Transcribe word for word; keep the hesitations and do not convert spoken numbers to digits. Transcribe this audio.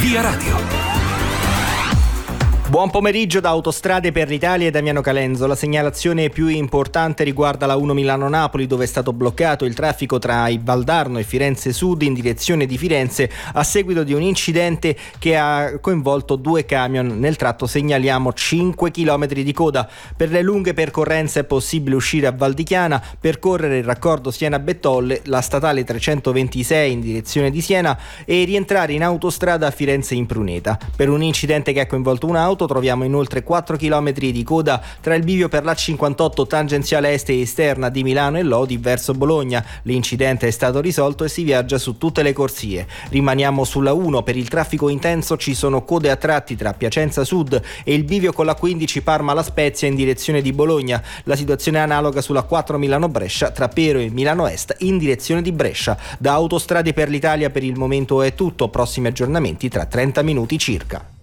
Via Radio. Buon pomeriggio da Autostrade per l'Italia e Damiano Calenzo. La segnalazione più importante riguarda la uno Milano-Napoli, dove è stato bloccato il traffico tra il Valdarno e Firenze Sud in direzione di Firenze a seguito di un incidente che ha coinvolto due camion. Nel tratto segnaliamo cinque chilometri di coda. Per le lunghe percorrenze è possibile uscire a Val di Chiana, percorrere il raccordo Siena-Bettolle, la statale trecentoventisei in direzione di Siena e rientrare in autostrada a Firenze in Pruneta. Per un incidente che ha coinvolto un'auto troviamo inoltre quattro chilometri di coda tra il bivio per l'A cinquantotto tangenziale est e esterna di Milano e Lodi verso Bologna. L'incidente è stato risolto e si viaggia su tutte le corsie. Rimaniamo sulla uno. Per il traffico intenso ci sono code a tratti tra Piacenza Sud e il bivio con la quindici Parma-La Spezia in direzione di Bologna. La situazione è analoga sulla quattro Milano-Brescia tra Pero e Milano Est in direzione di Brescia. Da Autostrade per l'Italia per il momento è tutto. Prossimi aggiornamenti tra trenta minuti circa.